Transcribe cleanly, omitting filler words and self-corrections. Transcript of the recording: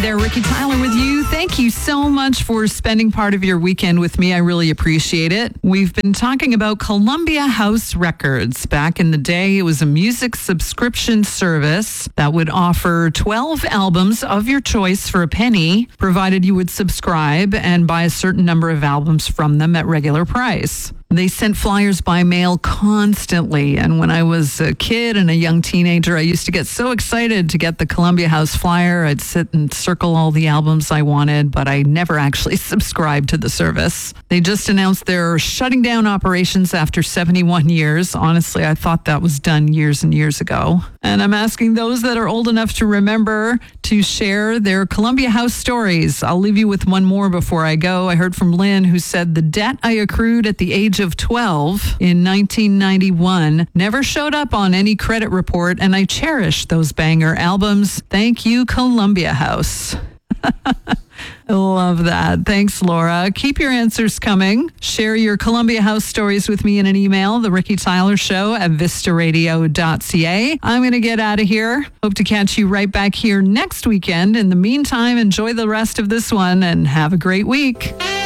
There, Ricky Tyler with you. Thank you so much for spending part of your weekend with me. I really appreciate it. We've been talking about Columbia House Records. Back in the day, it was a music subscription service that would offer 12 albums of your choice for a penny, provided you would subscribe and buy a certain number of albums from them at regular price. They sent flyers by mail constantly. And when I was a kid and a young teenager, I used to get so excited to get the Columbia House flyer. I'd sit and circle all the albums I wanted, but I never actually subscribed to the service. They just announced they're shutting down operations after 71 years. Honestly, I thought that was done years and years ago. And I'm asking those that are old enough to remember to share their Columbia House stories. I'll leave you with one more before I go. I heard from Lynn, who said the debt I accrued at the age of 12 in 1991 never showed up on any credit report, and I cherish those banger albums. Thank you, Columbia House. I love that. Thanks, Laura. Keep your answers coming. Share your Columbia House stories with me in an email, The Ricky Tyler Show at vistaradio.ca. I'm going to get out of here. Hope to catch you right back here next weekend. In the meantime, enjoy the rest of this one and have a great week.